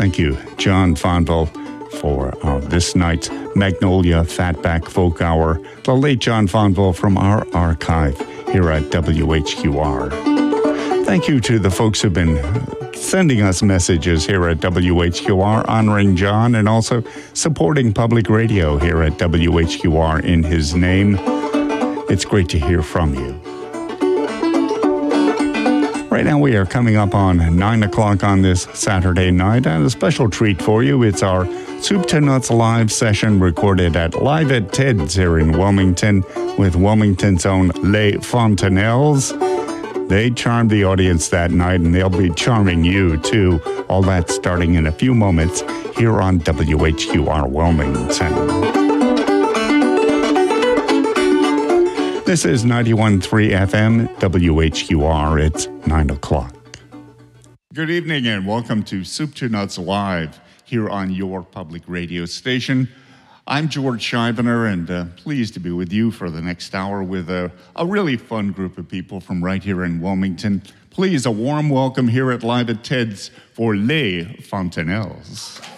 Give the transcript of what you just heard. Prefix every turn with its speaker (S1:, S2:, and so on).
S1: Thank you, John Fonville, for this night's Magnolia Fatback Folk Hour. The late John Fonville from our archive here at WHQR. Thank you to the folks who've been sending us messages here at WHQR, honoring John and also supporting public radio here at WHQR in his name. It's great to hear from you. Right now we are coming up on 9 o'clock on this Saturday night, and a special treat for you. It's our Soup to Nuts live session recorded at Live at Ted's here in Wilmington with Wilmington's own Les Fontanelles. They charmed the audience that night, and they'll be charming you too. All that starting in a few moments here on WHQR Wilmington. This is 91.3 FM, WHQR. It's 9 o'clock. Good evening and welcome to Soup to Nuts Live here on your public radio station. I'm George Scheibner and pleased to be with you for the next hour with a really fun group of people from right here in Wilmington. Please, a warm welcome here at Live at Ted's for Les Fontanelles.